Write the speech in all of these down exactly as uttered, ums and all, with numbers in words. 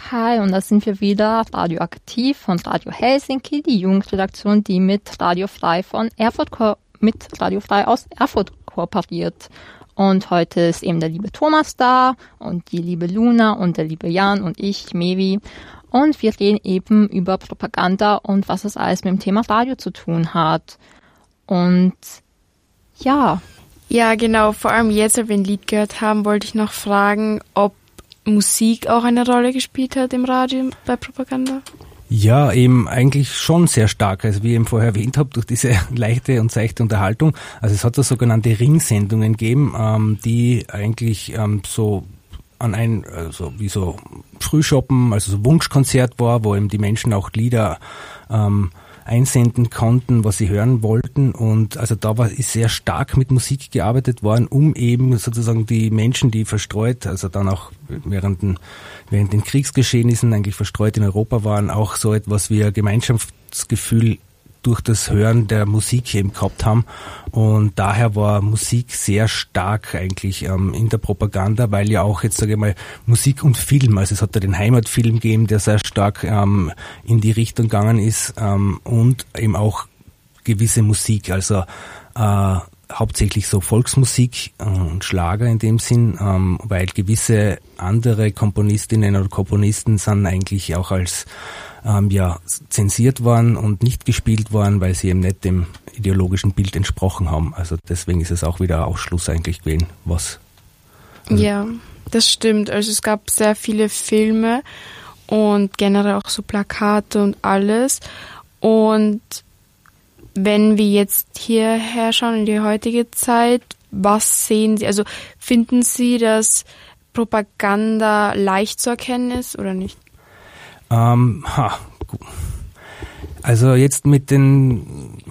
Hi, und da sind wir wieder, Radioaktiv von Radio Helsinki, die Jugendredaktion, die mit Radio Frei von Erfurt ko- mit Radio Frei aus Erfurt kooperiert. Und heute ist eben der liebe Thomas da und die liebe Luna und der liebe Jan und ich, Mevi. Und wir reden eben über Propaganda und was es alles mit dem Thema Radio zu tun hat. Und ja. Ja, genau. Vor allem jetzt, als wir ein Lied gehört haben, wollte ich noch fragen, ob Musik auch eine Rolle gespielt hat im Radio bei Propaganda? Ja, eben eigentlich schon sehr stark. Also wie ich eben vorher erwähnt habe, durch diese leichte und seichte Unterhaltung. Also es hat da sogenannte Ringsendungen gegeben, ähm, die eigentlich ähm, so an ein, also wie so Frühschoppen, also so Wunschkonzert war, wo eben die Menschen auch Lieder ähm, einsenden konnten, was sie hören wollten, und also da war ist sehr stark mit Musik gearbeitet worden, um eben sozusagen die Menschen, die verstreut, also dann auch während den, während den Kriegsgeschehnissen eigentlich verstreut in Europa waren, auch so etwas wie ein Gemeinschaftsgefühl durch das Hören der Musik eben gehabt haben, und daher war Musik sehr stark eigentlich ähm, in der Propaganda, weil ja auch jetzt sage ich mal Musik und Film, also es hat da den Heimatfilm gegeben, der sehr stark ähm, in die Richtung gegangen ist, ähm, und eben auch gewisse Musik, also äh, hauptsächlich so Volksmusik und Schlager in dem Sinn, ähm, weil gewisse andere Komponistinnen oder Komponisten sind eigentlich auch als ähm, ja zensiert worden und nicht gespielt worden, weil sie eben nicht dem ideologischen Bild entsprochen haben. Also deswegen ist es auch wieder ein Ausschluss eigentlich gewesen, was. Also ja, das stimmt. Also es gab sehr viele Filme und generell auch so Plakate und alles. Und wenn wir jetzt hierher schauen in die heutige Zeit, was sehen Sie? Also finden Sie, dass Propaganda leicht zu erkennen ist oder nicht? Ähm, ha, gut. Also jetzt mit den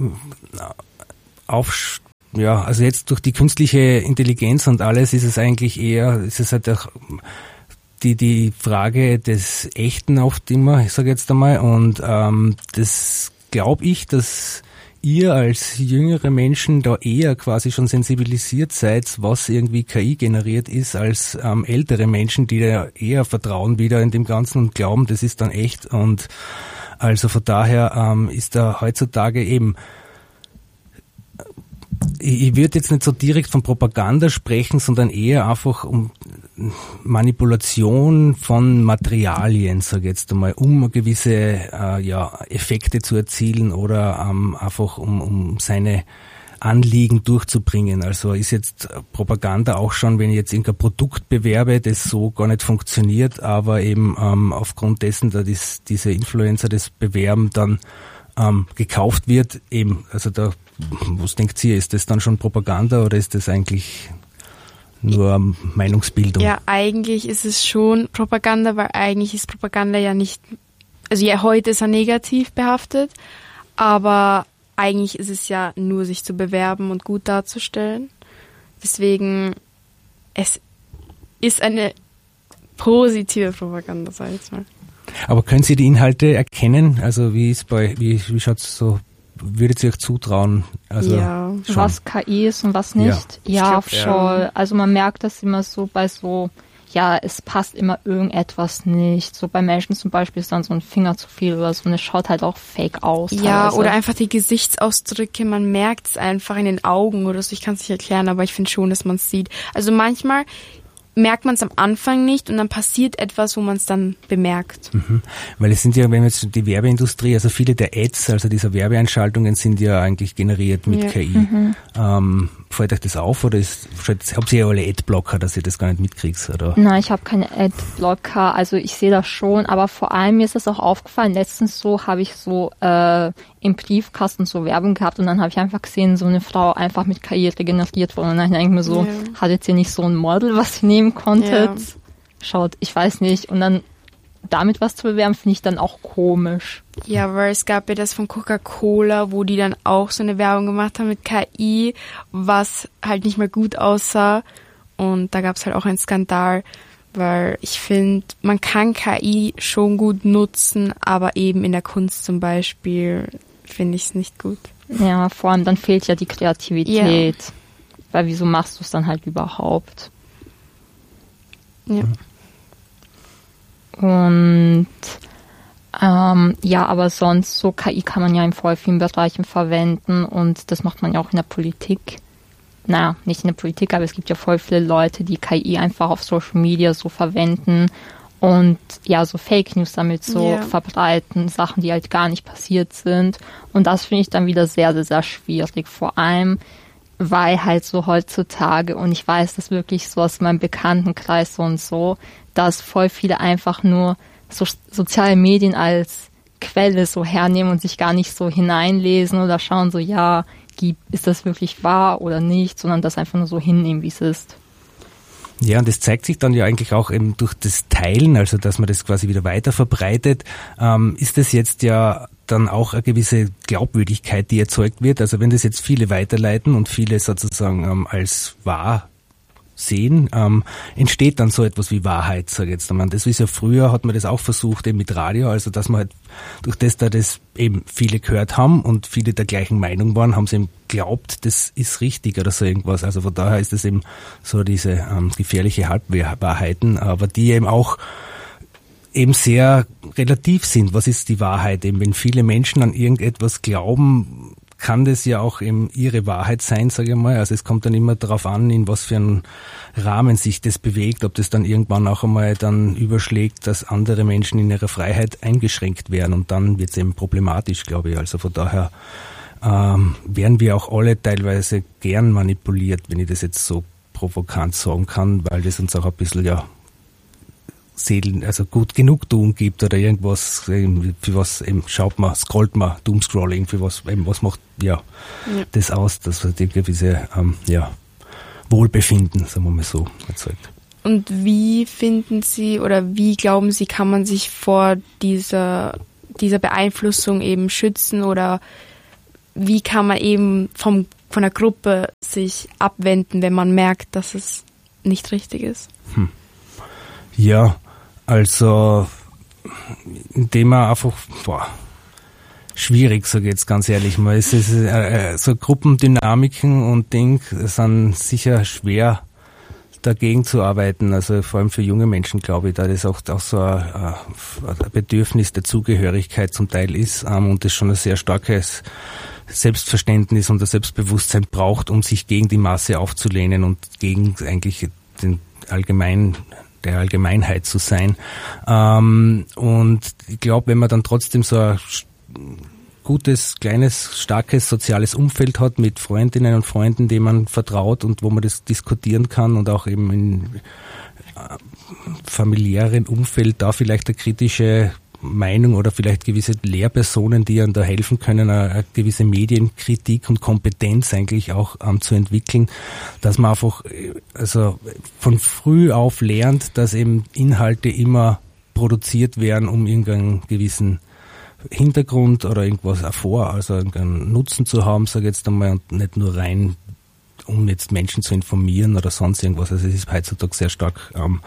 Aufsch ja, also jetzt durch die künstliche Intelligenz und alles ist es eigentlich eher, ist es halt auch die die Frage des Echten oft immer, ich sage jetzt einmal, und ähm, das glaube ich, dass ihr als jüngere Menschen da eher quasi schon sensibilisiert seid, was irgendwie K I generiert ist, als ähm, ältere Menschen, die da eher vertrauen wieder in dem Ganzen und glauben, das ist dann echt. Und also von daher ähm, ist da heutzutage eben, ich, ich würde jetzt nicht so direkt von Propaganda sprechen, sondern eher einfach um Manipulation von Materialien, sage ich jetzt einmal, um gewisse äh, ja, Effekte zu erzielen oder ähm, einfach um, um seine Anliegen durchzubringen. Also ist jetzt Propaganda auch schon, wenn ich jetzt irgendein Produkt bewerbe, das so gar nicht funktioniert, aber eben ähm, aufgrund dessen, dass dies, diese Influencer das bewerben, dann ähm, gekauft wird, eben, also da, was denkt ihr, ist das dann schon Propaganda oder ist das eigentlich nur Meinungsbildung? Ja, eigentlich ist es schon Propaganda, weil eigentlich ist Propaganda ja nicht, also ja, heute ist er negativ behaftet, aber eigentlich ist es ja nur, sich zu bewerben und gut darzustellen. Deswegen, es ist eine positive Propaganda, sag ich jetzt mal. Aber können Sie die Inhalte erkennen? Also wie ist bei, wie, wie schaut's so, würdet ihr euch zutrauen? Also ja, schon. Was K I ist und was nicht. Ja, ja, schon. Ja. Also man merkt das immer so bei so, ja, es passt immer irgendetwas nicht. So bei Menschen zum Beispiel ist dann so ein Finger zu viel oder so und es schaut halt auch fake aus. Ja, teilweise. Oder einfach die Gesichtsausdrücke, man merkt es einfach in den Augen oder so. Ich kann es nicht erklären, aber ich finde schon, dass man es sieht. Also manchmal merkt man es am Anfang nicht und dann passiert etwas, wo man es dann bemerkt. Mhm. Weil es sind ja, wenn jetzt die Werbeindustrie, also viele der Ads, also dieser Werbeeinschaltungen sind ja eigentlich generiert mit ja. K I. Mhm. Ähm, fällt euch das auf oder ist, habt ihr ja alle Adblocker, dass ihr das gar nicht mitkriegt? Oder? Nein, ich habe keine Adblocker, also ich sehe das schon, aber vor allem mir ist das auch aufgefallen, letztens so habe ich so äh, im Briefkasten so Werbung gehabt und dann habe ich einfach gesehen, so eine Frau einfach mit K I regeneriert wurde und dann denke ich mir so, ja. hattet ihr nicht so ein Model, was ihr nehmen konntet? Ja. Schaut, ich weiß nicht. Und dann damit was zu bewerben, finde ich dann auch komisch. Ja, weil es gab ja das von Coca-Cola, wo die dann auch so eine Werbung gemacht haben mit K I, was halt nicht mehr gut aussah. Und da gab es halt auch einen Skandal, weil ich finde, man kann K I schon gut nutzen, aber eben in der Kunst zum Beispiel finde ich es nicht gut. Ja, vor allem dann fehlt ja die Kreativität. Ja. Weil wieso machst du es dann halt überhaupt? Ja. Und ähm, ja, aber sonst so K I kann man ja in voll vielen Bereichen verwenden und das macht man ja auch in der Politik. Naja, nicht in der Politik, aber es gibt ja voll viele Leute, die K I einfach auf Social Media so verwenden und ja, so Fake News damit so yeah. verbreiten, Sachen, die halt gar nicht passiert sind. Und das finde ich dann wieder sehr, sehr, sehr schwierig. Vor allem, weil halt so heutzutage, und ich weiß das wirklich so aus meinem Bekanntenkreis so und so, dass voll viele einfach nur so soziale Medien als Quelle so hernehmen und sich gar nicht so hineinlesen oder schauen so, ja, ist das wirklich wahr oder nicht, sondern das einfach nur so hinnehmen, wie es ist. Ja, und das zeigt sich dann ja eigentlich auch eben durch das Teilen, also dass man das quasi wieder weiter verbreitet, ähm, ist das jetzt ja dann auch eine gewisse Glaubwürdigkeit, die erzeugt wird. Also wenn das jetzt viele weiterleiten und viele sozusagen ähm, als wahr sehen, ähm, entsteht dann so etwas wie Wahrheit, sage ich jetzt einmal. Das ist ja früher, hat man das auch versucht eben mit Radio, also dass man halt durch das, da das eben viele gehört haben und viele der gleichen Meinung waren, haben sie eben glaubt, das ist richtig oder so irgendwas. Also von daher ist das eben so diese ähm, gefährliche Halbwahrheiten, aber die eben auch eben sehr relativ sind. Was ist die Wahrheit? Eben wenn viele Menschen an irgendetwas glauben, kann das ja auch eben ihre Wahrheit sein, sage ich mal. Also es kommt dann immer darauf an, in was für einem Rahmen sich das bewegt, ob das dann irgendwann auch einmal dann überschlägt, dass andere Menschen in ihrer Freiheit eingeschränkt werden und dann wird es eben problematisch, glaube ich. Also von daher ähm, werden wir auch alle teilweise gern manipuliert, wenn ich das jetzt so provokant sagen kann, weil das uns auch ein bisschen ja Seelen, also gut Genugtuung gibt oder irgendwas, für was eben schaut man, scrollt man, Doomscrolling, für was eben, was macht ja, ja. das aus, dass man die gewisse ähm, ja, Wohlbefinden, sagen wir mal so, erzeugt. Und wie finden Sie oder wie glauben Sie, kann man sich vor dieser, dieser Beeinflussung eben schützen oder wie kann man eben vom, von der Gruppe sich abwenden, wenn man merkt, dass es nicht richtig ist? Hm. Ja, also indem man einfach, boah, schwierig, sage ich jetzt ganz ehrlich mal. Es ist äh, so Gruppendynamiken und Ding sind sicher schwer dagegen zu arbeiten. Also vor allem für junge Menschen, glaube ich, da das auch, auch so ein, ein Bedürfnis der Zugehörigkeit zum Teil ist ähm, und das schon ein sehr starkes Selbstverständnis und ein Selbstbewusstsein braucht, um sich gegen die Masse aufzulehnen und gegen eigentlich den allgemeinen der Allgemeinheit zu sein. Ähm, und ich glaube, wenn man dann trotzdem so ein gutes, kleines, starkes soziales Umfeld hat mit Freundinnen und Freunden, denen man vertraut und wo man das diskutieren kann und auch eben in äh, familiären Umfeld da vielleicht eine kritische Meinung oder vielleicht gewisse Lehrpersonen, die einem da helfen können, eine, eine gewisse Medienkritik und Kompetenz eigentlich auch ähm, zu entwickeln, dass man einfach also von früh auf lernt, dass eben Inhalte immer produziert werden, um irgendeinen gewissen Hintergrund oder irgendwas vor, also einen Nutzen zu haben, sage ich jetzt einmal, und nicht nur rein, um jetzt Menschen zu informieren oder sonst irgendwas. Also es ist heutzutage sehr stark ähm,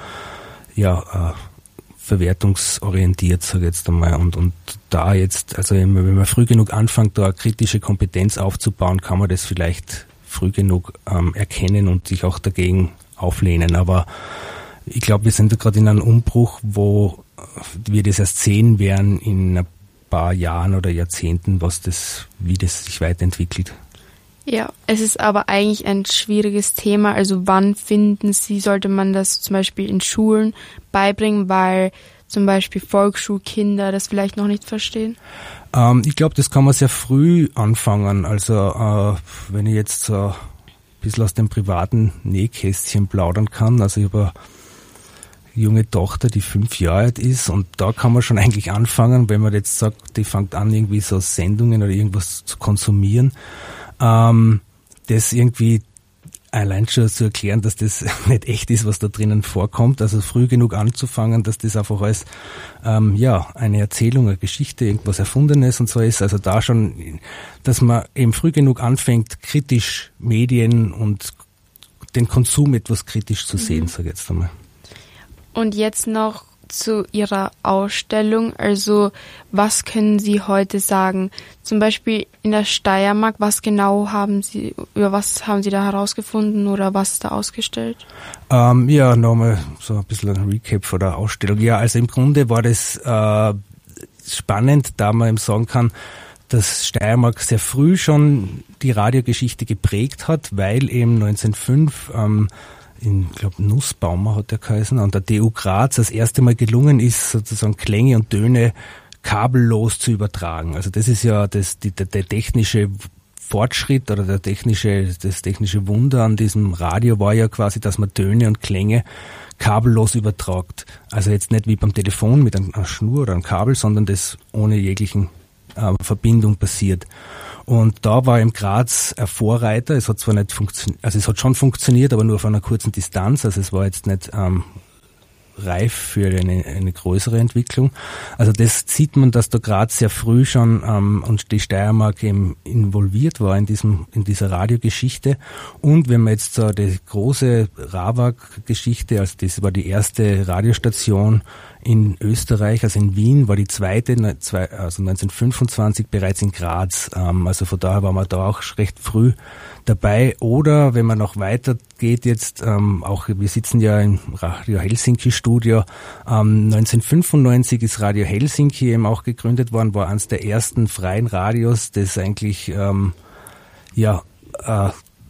ja äh, verwertungsorientiert, sage ich jetzt einmal. Und, und da jetzt, also wenn man früh genug anfängt, da eine kritische Kompetenz aufzubauen, kann man das vielleicht früh genug ähm, erkennen und sich auch dagegen auflehnen. Aber ich glaube, wir sind da gerade in einem Umbruch, wo wir das erst sehen werden in ein paar Jahren oder Jahrzehnten, was das, wie das sich weiterentwickelt. Ja, es ist aber eigentlich ein schwieriges Thema. Also wann finden Sie, sollte man das zum Beispiel in Schulen beibringen, weil zum Beispiel Volksschulkinder das vielleicht noch nicht verstehen? Ähm, ich glaube, das kann man sehr früh anfangen. Also äh, wenn ich jetzt so ein bisschen aus dem privaten Nähkästchen plaudern kann. Also ich habe eine junge Tochter, die fünf Jahre alt ist und da kann man schon eigentlich anfangen, wenn man jetzt sagt, die fängt an, irgendwie so Sendungen oder irgendwas zu konsumieren. Ähm, das irgendwie allein schon zu erklären, dass das nicht echt ist, was da drinnen vorkommt, also früh genug anzufangen, dass das einfach als ähm, ja eine Erzählung, eine Geschichte, irgendwas Erfundenes und so ist, also da schon, dass man eben früh genug anfängt, kritisch Medien und den Konsum etwas kritisch zu sehen, mhm. sage ich jetzt einmal. Und jetzt noch zu Ihrer Ausstellung. Also was können Sie heute sagen? Zum Beispiel in der Steiermark, was genau haben Sie, über was haben Sie da herausgefunden oder was ist da ausgestellt? Ähm, ja, nochmal so ein bisschen ein Recap von der Ausstellung. Ja, also im Grunde war das äh, spannend, da man eben sagen kann, dass Steiermark sehr früh schon die Radiogeschichte geprägt hat, weil eben neunzehnhundertfünf ähm, in, ich glaube, Nussbaumer hat der geheißen, an der T U Graz das erste Mal gelungen ist, sozusagen Klänge und Töne kabellos zu übertragen. Also das ist ja das, die, der, der technische Fortschritt oder der technische, das technische Wunder an diesem Radio war ja quasi, dass man Töne und Klänge kabellos übertragt. Also jetzt nicht wie beim Telefon mit einer Schnur oder einem Kabel, sondern das ohne jeglichen äh, Verbindung passiert. Und da war im Graz ein Vorreiter. Es hat zwar nicht funktioniert, also es hat schon funktioniert, aber nur auf einer kurzen Distanz. Also es war jetzt nicht ähm, reif für eine, eine größere Entwicklung. Also das sieht man, dass da Graz sehr früh schon ähm, und die Steiermark eben involviert war in diesem in dieser Radiogeschichte. Und wenn man jetzt so die große Rawag-Geschichte, also das war die erste Radiostation in Österreich, also in Wien, war die zweite, also neunzehnhundertfünfundzwanzig bereits in Graz. Also von daher war man da auch recht früh dabei. Oder wenn man noch weiter geht jetzt, auch wir sitzen ja im Radio Helsinki Studio, neunzehnhundertfünfundneunzig ist Radio Helsinki eben auch gegründet worden, war eines der ersten freien Radios, das eigentlich ähm, ja äh,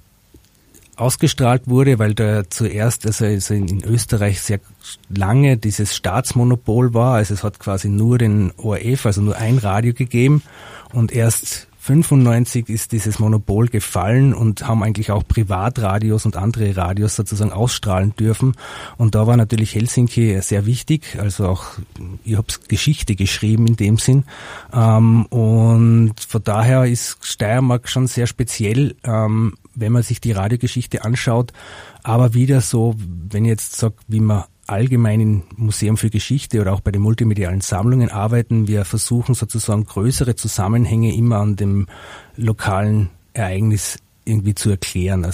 ausgestrahlt wurde, weil da zuerst also in Österreich sehr lange dieses Staatsmonopol war. Also es hat quasi nur den O R F, also nur ein Radio gegeben, und erst fünfundneunzig ist dieses Monopol gefallen und haben eigentlich auch Privatradios und andere Radios sozusagen ausstrahlen dürfen. Und da war natürlich Helsinki sehr wichtig, also auch, ich habe Geschichte geschrieben in dem Sinn. Ähm, und von daher ist Steiermark schon sehr speziell, ähm, wenn man sich die Radiogeschichte anschaut. Aber wieder so, wenn ich jetzt sage, wie man allgemein im Museum für Geschichte oder auch bei den multimedialen Sammlungen arbeiten, wir versuchen sozusagen größere Zusammenhänge immer an dem lokalen Ereignis irgendwie zu erklären.